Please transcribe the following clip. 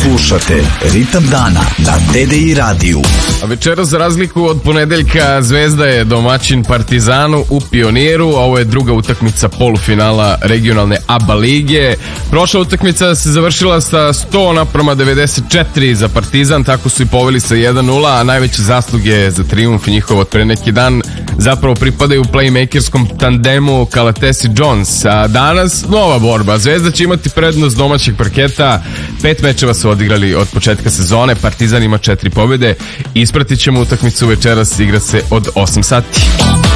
Slušate Ritam dana na TDI radiju. A večera, za razliku od ponedeljka, Zvezda je domaćin Partizanu u Pioniru. Ovo je druga utakmica polufinala regionalne ABA lige. Prošla utakmica se završila sa 100:94 za Partizan, tako su i poveli sa 1:0, a najveće zasluge za trijumf njihov od pre neki dan zapravo pripadaju playmakerskom tandemu Kalatesi Jones. A danas nova borba. Zvezda će imati prednost domaćeg parketa. 5 mečeva su odigrali od početka sezone. Partizan ima 4 pobjede. Ispratit ćemo utakmicu večeras, igra se od 8 sati.